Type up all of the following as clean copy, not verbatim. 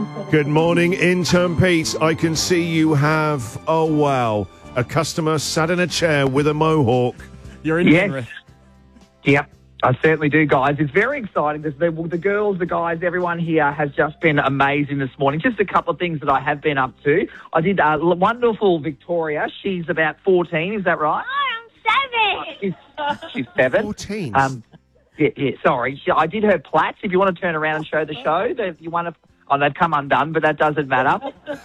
Good morning, intern Pete. I can see you have, oh wow, a customer sat in a chair with a mohawk. You're in Penrith. Yep, I certainly do, guys. It's very exciting. The girls, the guys, everyone here has just been amazing this morning. Just a couple of things that I have been up to. I did wonderful Victoria. She's about 14, is that right? I'm 7. She's 7. 14. Sorry. I did her plaits. If you want to turn around and show the show, they've come undone, but that doesn't matter.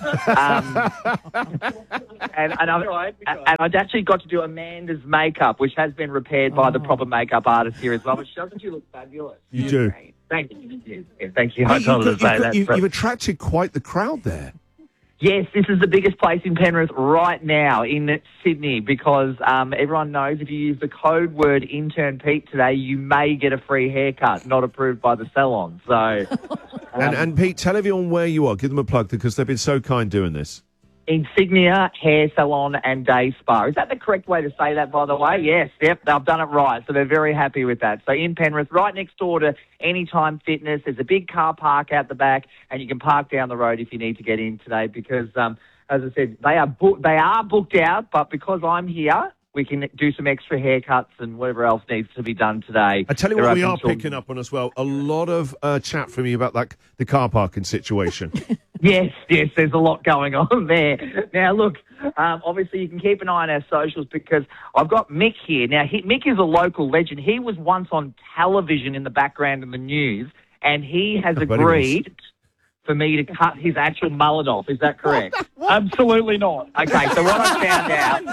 And I've actually got to do Amanda's makeup, which has been repaired by the proper makeup artist here as well. But doesn't she look fabulous? You do. Thank you. Yeah, thank you. I told her to say that. You've attracted quite the crowd there. Yes, this is the biggest place in Penrith right now in Sydney because everyone knows if you use the code word Intern Pete today, you may get a free haircut, not approved by the salon. So, and Pete, tell everyone where you are. Give them a plug because they've been so kind doing this. Insignia Hair Salon and Day Spa. Is that the correct way to say that, by the way? Yes, yep, they've done it right. So they're very happy with that. So in Penrith, right next door to Anytime Fitness, there's a big car park out the back, and you can park down the road if you need to get in today because, as I said, they are booked out, but because I'm here, we can do some extra haircuts and whatever else needs to be done today. I tell you what we are picking up on as well, a lot of chat from you about the car parking situation. Yes, there's a lot going on there. Now, look, obviously you can keep an eye on our socials because I've got Mick here. Now, Mick is a local legend. He was once on television in the background in the news, and he has agreed for me to cut his actual mullet off. Is that correct? Absolutely not. Okay, so what I found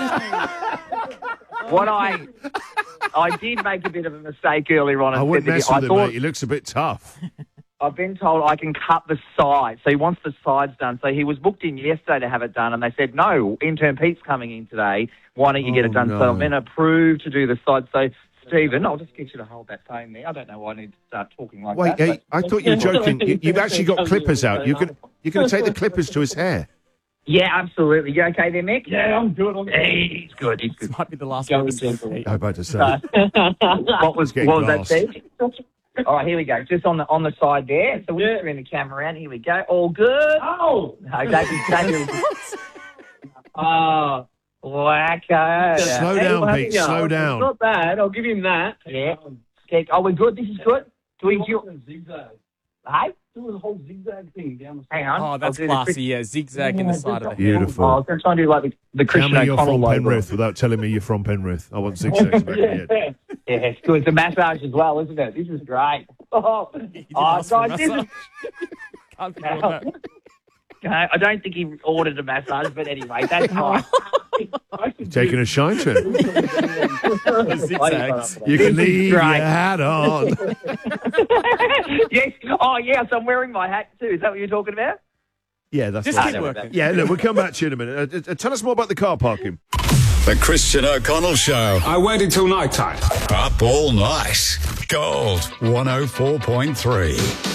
out... I did make a bit of a mistake earlier on. I wouldn't mess with him, mate. He looks a bit tough. I've been told I can cut the sides. So he wants the sides done. So he was booked in yesterday to have it done, and they said, no, Intern Pete's coming in today. Why don't you get it done? No. So I'm going to approve to do the sides. So, Stephen, I'll just get you to hold that phone there. I don't know why I need to start talking like that. Wait, I thought you were joking. You've actually got clippers out. You're going to take the clippers to his hair. Yeah, absolutely. You okay there, Mick? Yeah, I'm good. He's good. This might be the last one. I'm about to say. What was that, glass. Steve? All right, here we go. Just on the side there. So we're turning the camera around. Here we go. All good. Oh! No, don't Oh, wacko. Slow down, Pete. Slow down. Not bad. I'll give him that. Yeah. Okay. Oh, we're good. This is good. Do we do? Zigzag. Hey? Do the whole zigzag thing down the Hang on. Oh, that's classy, yeah. Zigzag in the side of the head. Beautiful. Oh, I was going to try and do like the Tell Christian me you're O'Connell from logo. Penrith without telling me you're from Penrith. I want zigzags back in the head. Yeah, it's good. It's a massage as well, isn't it? This is great. Oh, ask for a guys, this is... massage. Can't be doing that. I don't think he ordered a massage, but anyway, that's fine. Taking a shine to him. Zigzags. You can leave your great. hat on. Yes. Oh, yes, I'm wearing my hat too. Is that what you're talking about? Yeah, that's Just right. keep working. Yeah, look, we'll come back to you in a minute. Tell us more about the car parking. The Christian O'Connell Show. I waited till night time. Up all night. Gold 104.3.